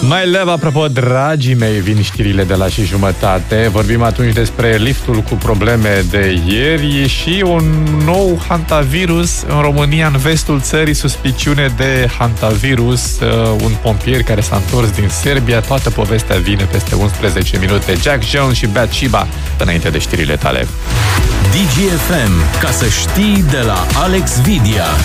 Mai leve, apropo, dragii mei, vin știrile de la 6:30. Vorbim atunci despre liftul cu probleme de ieri și un nou hantavirus în România, în vestul țării, suspiciune de hantavirus, un pompier care s-a întors din Serbia. Toată povestea vine peste 11 minute. Jack Jones și Bathsheba, înainte de știrile tale. DGFM, ca să știi, de la Alex Vidia.